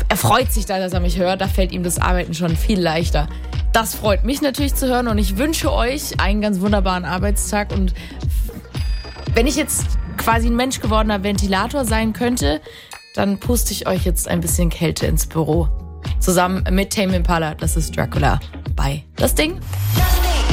er freut sich da, dass er mich hört. Da fällt ihm das Arbeiten schon viel leichter. Das freut mich natürlich zu hören und ich wünsche euch einen ganz wunderbaren Arbeitstag. Und wenn ich jetzt quasi ein menschgewordener Ventilator sein könnte, dann puste ich euch jetzt ein bisschen Kälte ins Büro. Zusammen mit Tame Impala, das ist Dracula bei Das Ding.